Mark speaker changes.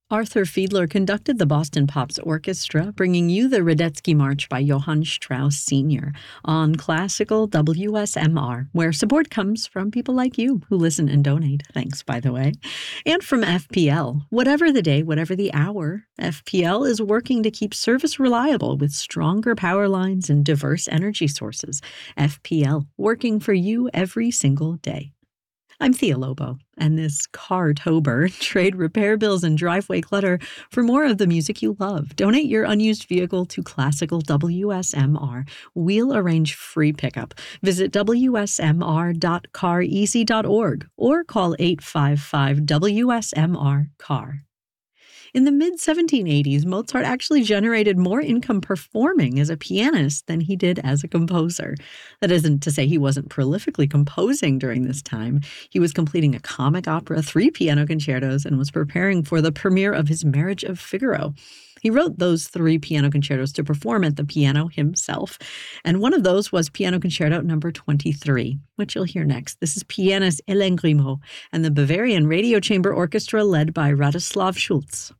Speaker 1: Arthur Fiedler conducted the Boston Pops Orchestra, bringing you the Radetzky March by Johann Strauss Sr. on classical WSMR, where support comes from people like you who listen and donate. Thanks, by the way. And from FPL. Whatever the day, whatever the hour, FPL is working to keep service reliable with stronger power lines and diverse energy sources. FPL, working for you every single day. I'm Thea Lobo, and this Car-tober, trade repair bills and driveway clutter for more of the music you love. Donate your unused vehicle to Classical WSMR. We'll arrange free pickup. Visit wsmr.careasy.org or call 855-WSMR-CAR. In the mid-1780s, Mozart actually generated more income performing as a pianist than he did as a composer. That isn't to say he wasn't prolifically composing during this time. He was completing a comic opera, 3 piano concertos, and was preparing for the premiere of his Marriage of Figaro. He wrote those 3 piano concertos to perform at the piano himself, and one of those was Piano Concerto number 23, which you'll hear next. This is pianist Hélène Grimaud and the Bavarian Radio Chamber Orchestra led by Radoslav Schulz.